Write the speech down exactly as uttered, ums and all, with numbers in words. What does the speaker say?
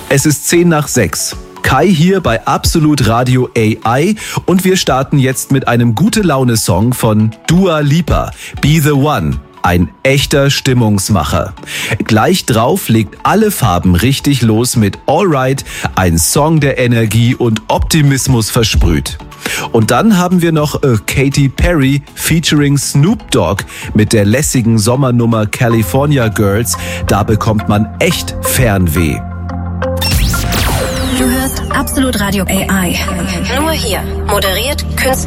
Es ist zehn nach sechs. Kai hier bei Absolut Radio A I und wir starten jetzt mit einem Gute-Laune-Song von Dua Lipa, Be the One. Ein echter Stimmungsmacher. Gleich drauf legt alle Farben richtig los mit Alright, ein Song, der Energie und Optimismus versprüht. Und dann haben wir noch äh, Katy Perry featuring Snoop Dogg mit der lässigen Sommernummer California Girls. Da bekommt man echt Fernweh. Du hörst Absolut Radio A I. Nur hier. Moderiert künstlich.